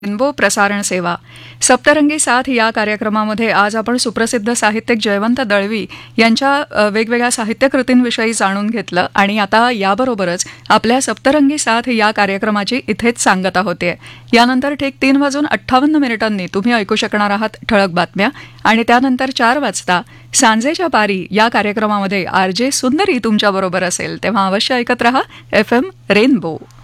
Rainbow प्रसारण सेवा सप्तरंगी साथ या कार्यक्रमामध्ये आज आपण सुप्रसिद्ध साहित्यिक जयवंत दळवी यांच्या वेगवेगळ्या साहित्यकृतींविषयी जाणून घेतलं आणि आता याबरोबरच आपल्या सप्तरंगी साथ या कार्यक्रमाची इथेच सांगता होते. यानंतर ठीक 3:58 तुम्ही ऐकू शकणार आहात ठळक बातम्या आणि त्यानंतर 4 वाजता सांजेच्या पारी या कार्यक्रमामध्ये आरजे सुंदरी तुमच्याबरोबर असेल. तेव्हा अवश्य ऐकत रहा FM रेनबो.